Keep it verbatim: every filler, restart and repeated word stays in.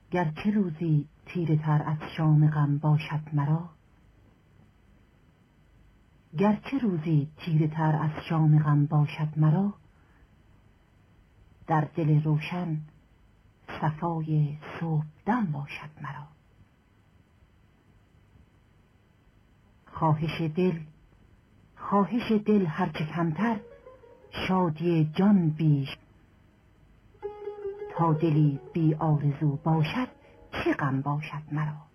گرچه روزی تیره تر از شام غم باشد مرا، گرچه روزی تیره تر از شام غم باشد مرا، در دل روشن صفای صبحدم باشد مرا. خواهش دل خواهش دل هرچه کمتر، شادی جان بیش. تا دلی بی آرزو باشد چه غم باشد مرا.